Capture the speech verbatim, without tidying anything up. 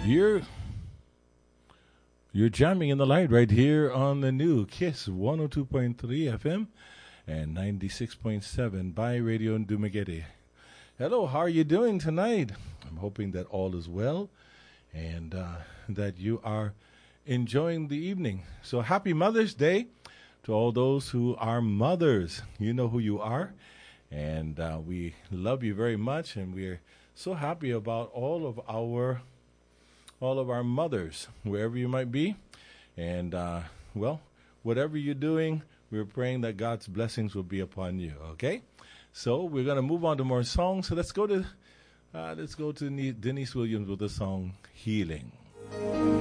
You're you're jamming in the light right here on the new Kiss one oh two point three F M and ninety-six point seven by Radio in Dumaguete. Hello, how are you doing tonight? I'm hoping that all is well and uh, that you are enjoying the evening. So happy Mother's Day to all those who are mothers. You know who you are, and uh, we love you very much, and we're so happy about all of our all of our mothers, wherever you might be. And, uh, well, whatever you're doing, we're praying that God's blessings will be upon you, okay? So we're going to move on to more songs. So let's go to uh, let's go to Denise Williams with the song Healing.